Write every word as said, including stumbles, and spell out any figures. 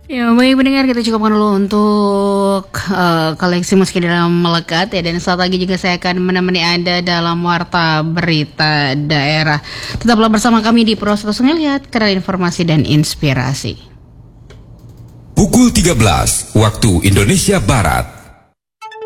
Ya, baik pendengar, kita cukupkan dulu untuk uh, koleksi musik dalam melekat ya. Dan saat lagi juga saya akan menemani Anda dalam Warta Berita Daerah. Tetaplah bersama kami di Pro seratus Ngelihat, karena informasi dan inspirasi. Pukul tiga belas waktu Indonesia Barat.